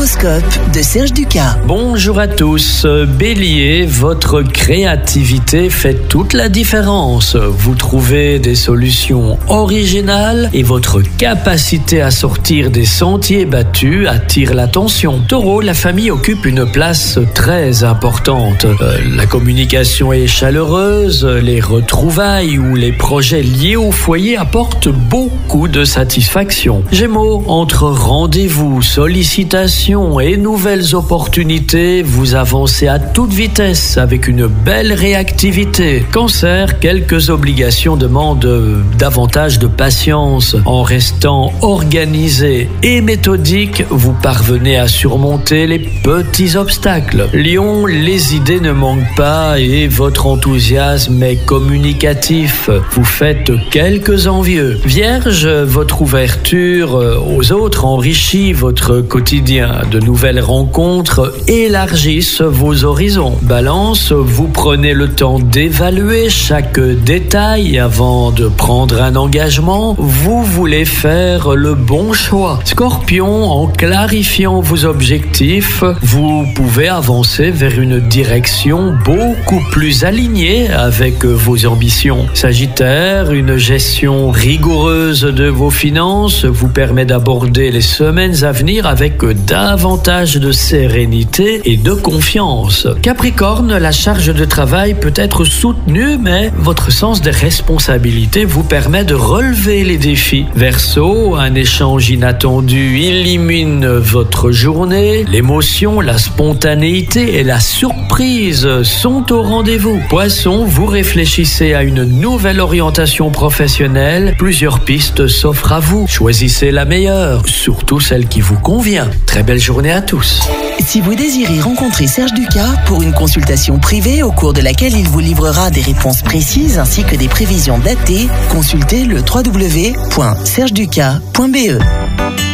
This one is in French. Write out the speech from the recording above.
L'horoscope de Serge Ducas. Bonjour à tous. Bélier, votre créativité fait toute la différence. Vous trouvez des solutions originales et votre capacité à sortir des sentiers battus attire l'attention. Taureau, la famille occupe une place très importante. La communication est chaleureuse, les retrouvailles ou les projets liés au foyer apportent beaucoup de satisfaction. Gémeaux, entre rendez-vous, sollicitations et nouvelles opportunités, vous avancez à toute vitesse avec une belle réactivité. Cancer, quelques obligations demandent davantage de patience. En restant organisé et méthodique, vous parvenez à surmonter les petits obstacles. Lion, les idées ne manquent pas et votre enthousiasme est communicatif. Vous faites quelques envieux. Vierge, votre ouverture aux autres enrichit votre quotidien. De nouvelles rencontres élargissent vos horizons. Balance, vous prenez le temps d'évaluer chaque détail avant de prendre un engagement. Vous voulez faire le bon choix. Scorpion, en clarifiant vos objectifs, vous pouvez avancer vers une direction beaucoup plus alignée avec vos ambitions. Sagittaire, une gestion rigoureuse de vos finances vous permet d'aborder les semaines à venir avec davantage de sérénité et de confiance. Capricorne, la charge de travail peut être soutenue, mais votre sens des responsabilités vous permet de relever les défis. Verseau, un échange inattendu illumine votre journée. L'émotion, la spontanéité et la surprise sont au rendez-vous. Poisson, vous réfléchissez à une nouvelle orientation professionnelle. Plusieurs pistes s'offrent à vous. Choisissez la meilleure, surtout celle qui vous convient. Très belle journée à tous. Si vous désirez rencontrer Serge Ducas pour une consultation privée au cours de laquelle il vous livrera des réponses précises ainsi que des prévisions datées, consultez le www.sergeducas.be.